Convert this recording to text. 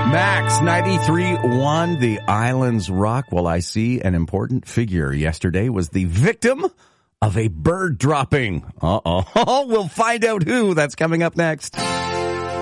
Max 93.1, the islands rock. Well, I see an important figure. Yesterday was the victim of a bird dropping. Uh-oh. We'll find out who. That's coming up next.